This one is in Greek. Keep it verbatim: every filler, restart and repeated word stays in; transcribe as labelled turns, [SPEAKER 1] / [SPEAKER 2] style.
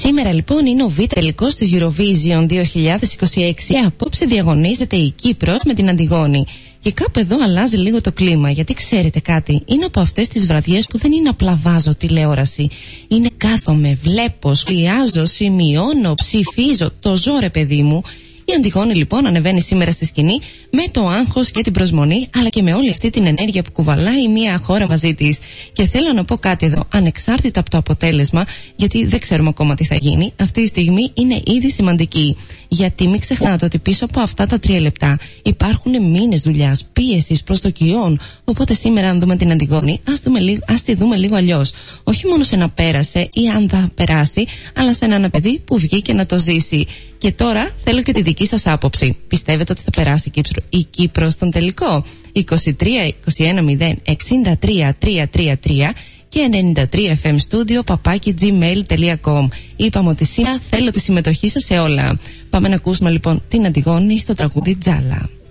[SPEAKER 1] Σήμερα λοιπόν είναι ο Β' τελικός της Eurovision δύο χιλιάδες είκοσι έξι και απόψε διαγωνίζεται η Κύπρος με την Αντιγόνη. Και κάπου εδώ αλλάζει λίγο το κλίμα, γιατί ξέρετε κάτι, είναι από αυτές τις βραδιές που δεν είναι απλά βάζω τηλεόραση. Είναι κάθομαι, βλέπω, σχολιάζω, σημειώνω, ψηφίζω, το ζω ρε παιδί μου. Η Αντιγόνη λοιπόν ανεβαίνει σήμερα στη σκηνή με το άγχος και την προσμονή, αλλά και με όλη αυτή την ενέργεια που κουβαλάει μια χώρα μαζί της. Και θέλω να πω κάτι εδώ, ανεξάρτητα από το αποτέλεσμα, γιατί δεν ξέρουμε ακόμα τι θα γίνει, αυτή η στιγμή είναι ήδη σημαντική. Γιατί μην ξεχνάτε ότι πίσω από αυτά τα τρία λεπτά υπάρχουν μήνες δουλειάς, πίεσης, προσδοκιών. Οπότε σήμερα, αν δούμε την Αντιγόνη, ας, δούμε λίγο, ας τη δούμε λίγο αλλιώς. Όχι μόνο σε να πέρασε ή αν θα περάσει, αλλά σε ένα παιδί που βγήκε να το ζήσει. Και τώρα θέλω και τη δική σας άποψη. Πιστεύετε ότι θα περάσει η Κύπρος στον τελικό? είκοσι τρία είκοσι ένα μηδέν εξήντα τρία τριακόσια τριάντα τρία και ενενήντα τρία εφ εμ studio παπάκι gmail τελεία com. Είπαμε ότι σήμερα θέλω τη συμμετοχή σας σε όλα. Πάμε να ακούσουμε λοιπόν την Αντιγόνη στο τραγούδι Τζάλα.